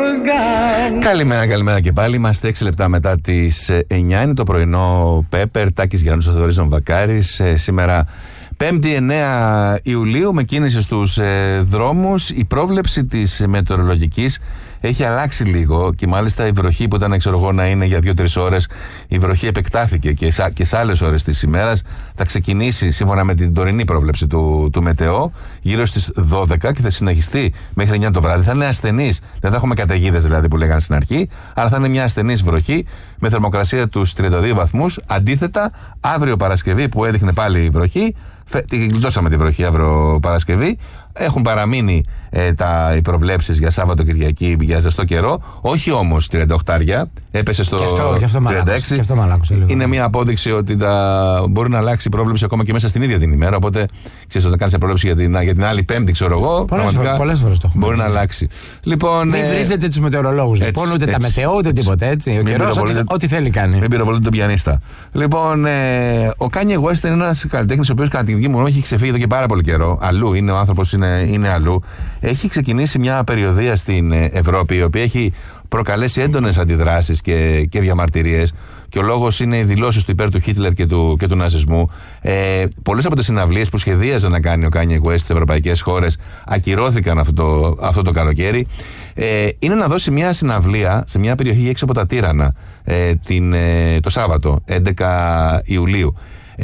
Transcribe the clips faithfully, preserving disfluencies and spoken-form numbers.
Καλημέρα, καλημέρα και πάλι. Είμαστε έξι λεπτά μετά τις εννιά. Είναι το πρωινό Πέπερ. Τάκης Γιάννους, ο Θοδωρής Βακάρης. Σήμερα πέμπτη εννέα Ιουλίου, με κίνηση στους ε, δρόμους. Η πρόβλεψη της μετεωρολογικής έχει αλλάξει λίγο και μάλιστα η βροχή που ήταν, ξέρω εγώ, να είναι για δύο τρεις ώρες, η βροχή επεκτάθηκε και, σα, και σε άλλες ώρες της ημέρας. Θα ξεκινήσει σύμφωνα με την τωρινή πρόβλεψη του, του Μετεό γύρω στις δώδεκα και θα συνεχιστεί μέχρι εννιά το βράδυ. Θα είναι ασθενής, δεν θα έχουμε καταιγίδες δηλαδή που λέγανε στην αρχή, αλλά θα είναι μια ασθενής βροχή με θερμοκρασία τους τριάντα δύο βαθμούς. Αντίθετα, αύριο Παρασκευή που έδειχνε πάλι η βροχή, τη γλιτώσαμε τη βροχή αύριο Παρασκευή. Έχουν παραμείνει ε, τα, οι προβλέψεις για Σάββατο Κυριακή για ζεστό καιρό. Όχι όμως τριάντα οκτώ, έπεσε στο και αυτό, και αυτό τριάντα έξι. Και αυτό μαλάκωσε λίγο. Είναι μια απόδειξη ότι τα, μπορεί να αλλάξει η πρόβλεψη ακόμα και μέσα στην ίδια την ημέρα. Οπότε ξέρεις, όταν κάνεις πρόβλεψη για την, για την άλλη Πέμπτη, ξέρω εγώ, πολλές φορές το έχουμε. Μπορεί να αλλάξει. Λοιπόν, μην ε, βρίζετε τους μετεωρολόγους. Λοιπόν, ούτε έτσι, τα μετεώ, ούτε τίποτα έτσι. Ο καιρός, ό,τι, ό,τι θέλει κάνει. Μην πυροβολείτε τον πιανίστα. Λοιπόν, ε, ο Kanye West είναι ένας καλλιτέχνης ο οποίος κατά τη δική μου γνώμη έχει ξεφύγει εδώ και πάρα πολύ καιρό. Αλλού είναι, ο άνθρωπος είναι, είναι αλλού. Έχει ξεκινήσει μια περιοδεία στην Ευρώπη η οποία έχει προκαλέσει έντονες αντιδράσεις και, και διαμαρτυρίες. Και ο λόγος είναι οι δηλώσεις του υπέρ του Χίτλερ και του, και του ναζισμού. Ε, πολλές από τις συναυλίες που σχεδίαζε να κάνει ο Kanye West στις ευρωπαϊκές χώρες ακυρώθηκαν αυτό το, αυτό το καλοκαίρι. Ε, είναι να δώσει μια συναυλία σε μια περιοχή έξω από τα Τύρανα ε, την, ε, το Σάββατο, έντεκα Ιουλίου.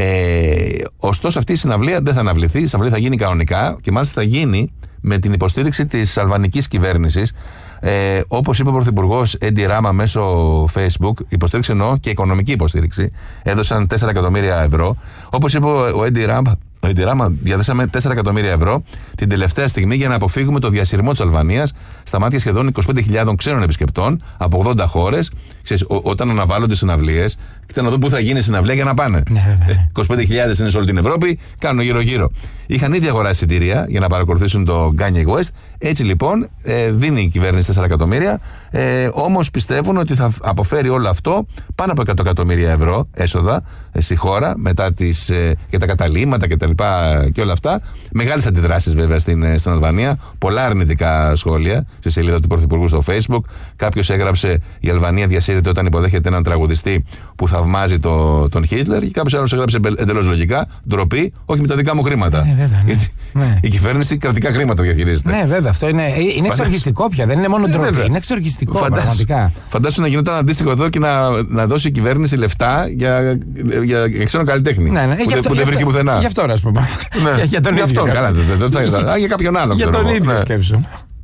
Ε, ωστόσο, αυτή η συναυλία δεν θα αναβληθεί. Η συναυλία θα γίνει κανονικά και μάλιστα θα γίνει με την υποστήριξη της αλβανικής κυβέρνησης. Ε, όπως είπε ο Πρωθυπουργός Έντι Ράμα μέσω Facebook, υποστήριξη εννοώ και οικονομική υποστήριξη, έδωσαν τέσσερα εκατομμύρια ευρώ. Όπως είπε ο Έντι Ράμα, ο Έντι Ράμα, διαθέσαμε τέσσερα εκατομμύρια ευρώ την τελευταία στιγμή για να αποφύγουμε το διασυρμό της Αλβανίας στα μάτια σχεδόν είκοσι πέντε χιλιάδες ξένων επισκεπτών από ογδόντα χώρες. Ξέρεις, ό, όταν αναβάλλονται συναυλίες, κοιτά να δουν πού θα γίνει συναυλία για να πάνε. Ναι, ε, είκοσι πέντε χιλιάδες είναι σε όλη την Ευρώπη, κάνουν γύρω-γύρω. Είχαν ήδη αγοράσει εισιτήρια για να παρακολουθήσουν το Kanye West. Έτσι λοιπόν ε, δίνει η κυβέρνηση τέσσερα εκατομμύρια, ε, όμως πιστεύουν ότι θα αποφέρει όλο αυτό πάνω από εκατό εκατομμύρια ευρώ έσοδα ε, στη χώρα μετά τις, ε, και τα καταλύματα και τα λοιπά και όλα αυτά. Μεγάλες αντιδράσεις βέβαια στην, στην Αλβανία, πολλά αρνητικά σχόλια στη σελίδα του Πρωθυπουργού στο Facebook. Κάποιος έγραψε: η Αλβανία διασύρεται όταν υποδέχεται έναν τραγουδιστή που θαυμάζει το, τον Χίτλερ, και κάποιος άλλος έγραψε εντελώς λογικά: ντροπή, όχι με τα δικά μου χρήματα. Ναι, βέβαια, ναι. Γιατί ναι. η κυβέρνηση κρατικά χρήματα διαχειρίζεται. Ναι, βέβαια, αυτό είναι, είναι εξοργιστικό πια, δεν είναι μόνο ντροπή, ναι, είναι εξοργιστικό. Φαντάσου, πραγματικά. Φαντάσου να γινόταν αντίστοιχο εδώ και να, να δώσει η κυβέρνηση λεφτά για, για, για ξένο καλλιτέχνη. Ναι, ναι. Που, αυτό, που δεν βρήκε πουθενά. Γι' αυτό, α πούμε. Ναι. Για τον ίδιο. Αυτό, καλά, δεν θα ήθελα. Για κάποιον άλλον. Για τον ίδιο σκέψου.